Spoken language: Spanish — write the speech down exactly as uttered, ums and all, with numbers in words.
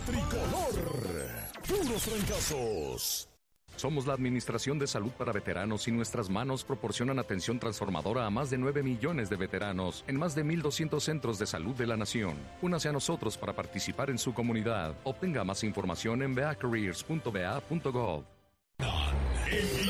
tricolor. Puros fracasos. Somos la Administración de Salud para Veteranos y nuestras manos proporcionan atención transformadora a más de nueve millones de veteranos en más de mil doscientos centros de salud de la nación. Únase a nosotros para participar en su comunidad. Obtenga más información en v a careers punto v a punto gov. En